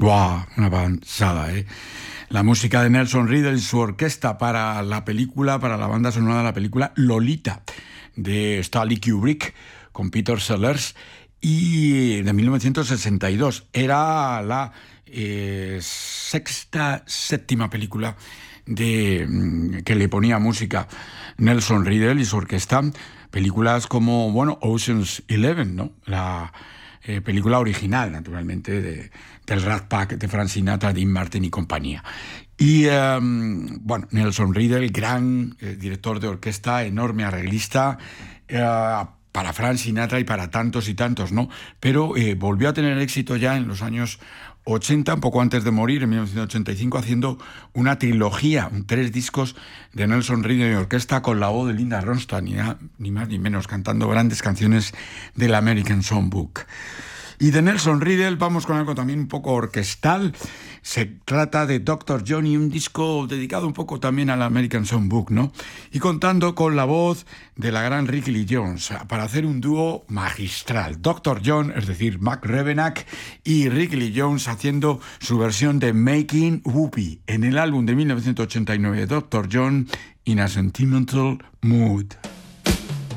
¡Buah! Una pasada, ¿eh? La música de Nelson Riddle y su orquesta para la película, para la banda sonora de la película Lolita, de Stanley Kubrick, con Peter Sellers, y de 1962. Era la séptima película que le ponía música Nelson Riddle y su orquesta. Películas como, bueno, Ocean's 11, ¿no? La película original, naturalmente, del Rat Pack de Frank Sinatra, Dean Martin y compañía. Y, bueno, Nelson Riddle, gran director de orquesta, enorme arreglista, para Frank Sinatra y para tantos y tantos, ¿no? Pero volvió a tener éxito ya en los años 80, un poco antes de morir, en 1985, haciendo una trilogía, 3 discos de Nelson Riddle y orquesta con la voz de Linda Ronstadt, ni más ni menos, cantando grandes canciones del American Songbook. Y de Nelson Riddle vamos con algo también un poco orquestal. Se trata de Dr. Johnny, un disco dedicado un poco también al American Songbook, ¿no? Y contando con la voz de la gran Rickie Lee Jones para hacer un dúo magistral. Dr. John, es decir, Mac Rebennack, y Rickie Lee Jones haciendo su versión de Making Whoopee en el álbum de 1989, Dr. John in a Sentimental Mood.